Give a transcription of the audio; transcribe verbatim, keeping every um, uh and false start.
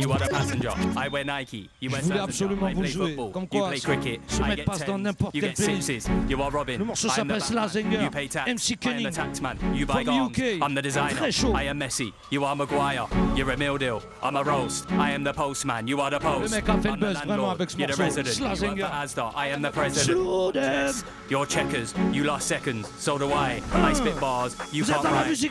You are the passenger. I wear Nike. You wear Je voulais Savager. absolument I vous le play jouer. football. Comme You quoi, play ce, cricket. ce I mec get passe dans tens. n'importe You quel get pays. sixes. You are Robin. Le morceau I am s'appelle the Batman. Slazenger. You pay tax. M C I am Cunning. the taxman. You buy From garms. U K. I'm the designer. Très chaud. I am Messi. You are Maguire. You're a meal deal. I'm a roast. I am the postman. You are the post. Le mec a fait le I'm the buzz vraiment landlord. avec ce You're the morceau. resident. You work Slazenger. for Asda. I am the president. Slow them. Your checkers. You lost seconds. So do I. I spit bars. You Vous êtes can't dans la write. musique